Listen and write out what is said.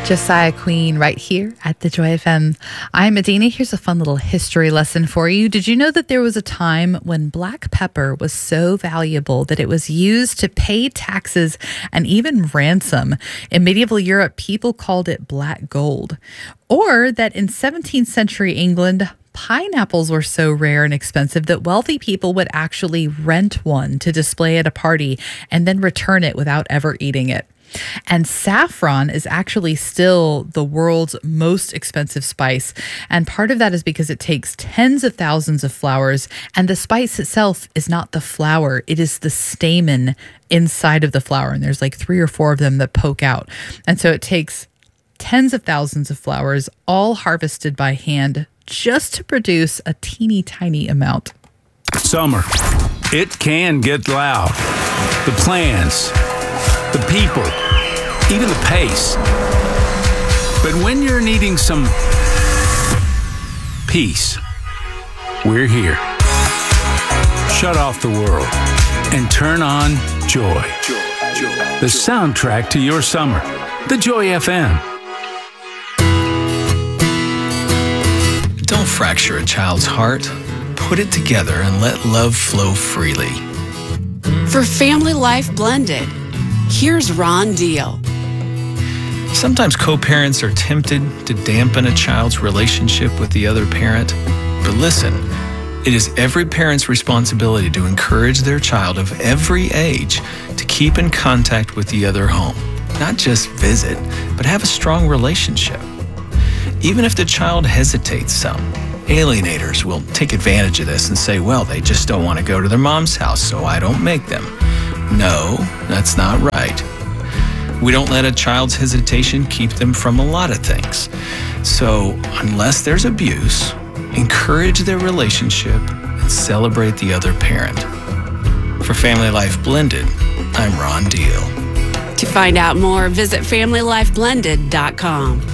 Josiah Queen right here at the Joy FM. I'm Adina. Here's a fun little history lesson for you. Did you know that there was a time when black pepper was so valuable that it was used to pay taxes and even ransom? In medieval Europe, people called it black gold. Or that in 17th century England, pineapples were so rare and expensive that wealthy people would actually rent one to display at a party and then return it without ever eating it. And saffron is actually still the world's most expensive spice. And part of that is because it takes tens of thousands of flowers. And the spice itself is not the flower. It is the stamen inside of the flower. And there's like 3 or 4 of them that poke out. And so it takes tens of thousands of flowers, all harvested by hand, just to produce a teeny tiny amount. Summer. It can get loud. The plans, the people, even the pace. But when you're needing some peace, we're here. Shut off the world and turn on Joy. The soundtrack to your summer. The Joy FM. Don't fracture a child's heart. Put it together and let love flow freely. For Family Life Blended, here's Ron Deal. Sometimes co-parents are tempted to dampen a child's relationship with the other parent. But listen, it is every parent's responsibility to encourage their child of every age to keep in contact with the other home. Not just visit, but have a strong relationship. Even if the child hesitates some, alienators will take advantage of this and say, well, they just don't want to go to their mom's house, so I don't make them. No, that's not right. We don't let a child's hesitation keep them from a lot of things. So unless there's abuse, encourage their relationship and celebrate the other parent. For Family Life Blended, I'm Ron Deal. To find out more, visit FamilyLifeBlended.com.